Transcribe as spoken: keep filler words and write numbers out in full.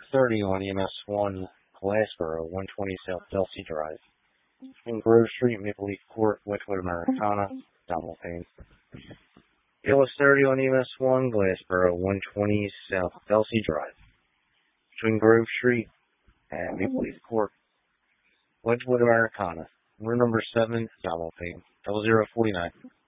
thirty on E M S one, Glassboro, one twenty South Delsey Drive. Between Grove Street, Maple Leaf Court, Wedgwood Americana, Donald Payne. E L S thirty on E M S one, Glassboro, one twenty South Delsey Drive. Between Grove Street and Maple Leaf Court, Wedgwood Americana. Room number seven, Donald Payne, double zero forty nine.